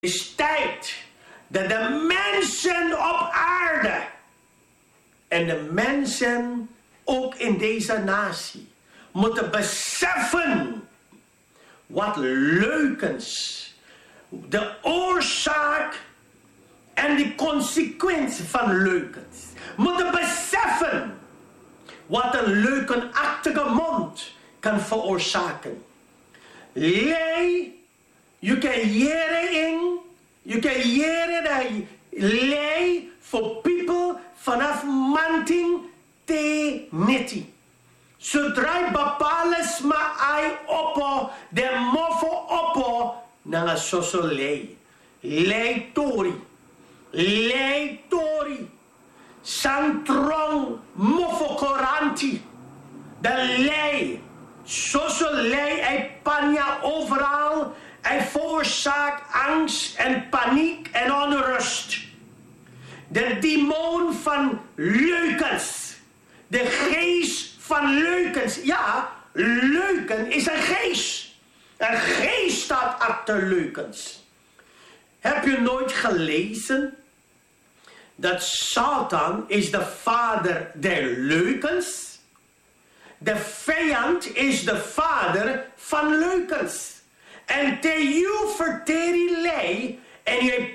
is tijd dat de mensen op aarde en de mensen ook in deze natie moeten beseffen wat leugens, de oorzaak en de consequentie van leugens. Moeten beseffen wat een leugenachtige mond kan veroorzaken. Lei, je kan jere dat lei voor people vanaf manting te neti. Zodra bepales ma ai oppo, de mofo oppo, nanga soso lei. Lei tori. Santrong mofo koranti. De lei. Soso lei ei panja overal. Hij veroorzaakt angst en paniek en onrust. De demon van leugens. De geest van leugens. Ja, leugen is een geest. Een geest staat achter leugens. Heb je nooit gelezen dat Satan is de vader der leugens? De vijand is de vader van leugens. En te you verteri lei, en je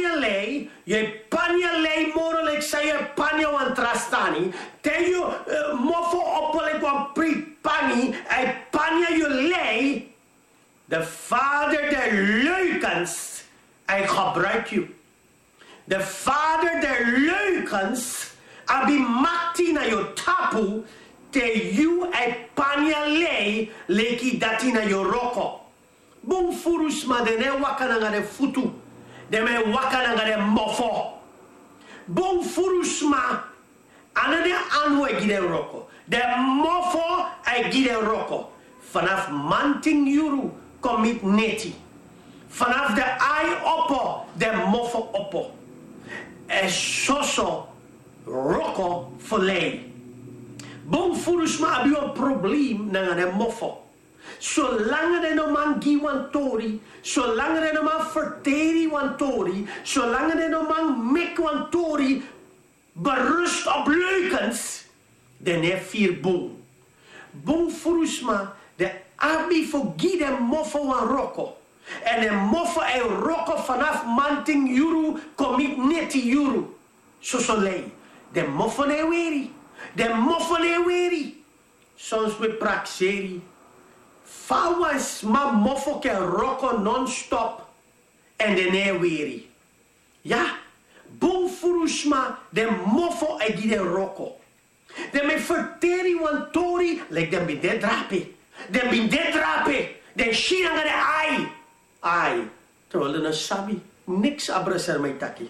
panja lei morelijk zei je panja wan trastani, te you mofo opolek wan pripani, en panja je lei, de vader der leugens, hij gebruikt je. De vader der leugens, abimakti na je tapu, te you en panja lei, leki dati na je roko. Bon furusma de ne wakananga de futu. De me wakananga de mofo. Bon furusma ane de anwe gide roko. De mofo ay gide roko. Vanaf manting yuru komit neti. Vanaf de ai oppo de mofo oppo. E soso roko volei. Bon furusma abi een probleem nanga de mofo. Zolang er nog man giwantori, zolang er nog man verteri wantori, zolang er nog man mek wantori, berust op leugens, dan heb vier boom. Boom furusma, de abi voor gide mofo wan roko. En de mofo en roko vanaf manting juru, komit neti juru. Zo lei. De mofo ne weri. De mofo ne weri. Soms we praxeri. Fawas ma mofo ke roko non-stop en de ne weri. Ja, bon furusma de mofo e gide roko. De me verteri wan tori, like dem bin de drape. Dem bin de drape. Den shinanga de ai. Ai, terwijl de sabi niks abraser mai taki.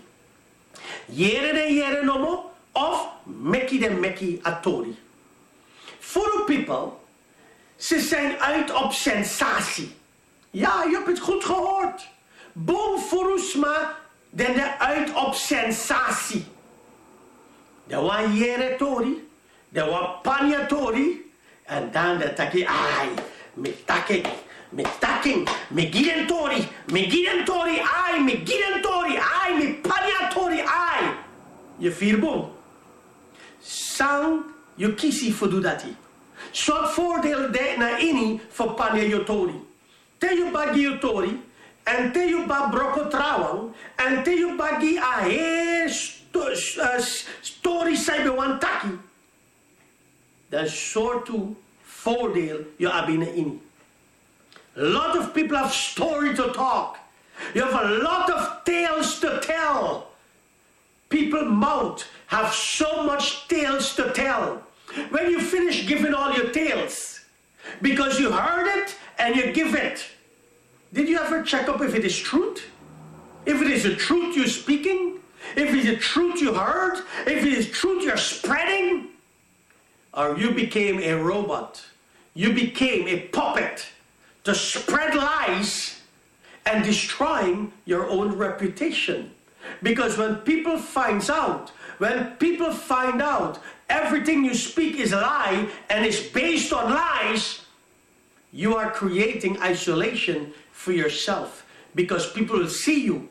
Jere nomo of meki de meki atori. For people, ze zijn uit op sensatie. Ja, je hebt het goed gehoord. Boom furusma, den de uit op sensatie. De wan jere tori, de wan panja tori, en dan de taki, ai, met taking, me giden tori, ai, me panja tori, ai. Je vier boom. Sang, je kiesie voor dati. Soort voordeel de na ini voor panja yotori. Te je bagi yotori, en te je ba broko trawang, en te je bagi a story saibe wantaki. Dat soort voordeel je abina ini. A lot of people have story to talk. You have a lot of tales to tell. People mouth have so much tales to tell. When you finish giving all your tales, because you heard it and you give it, did you ever check up if it is truth? If it is the truth you're speaking? If it is the truth you heard? If it is truth you're spreading? Or you became a robot. You became a puppet to spread lies and destroying your own reputation. Because when people find out everything you speak is a lie and is based on lies, you are creating isolation for yourself. because people will see you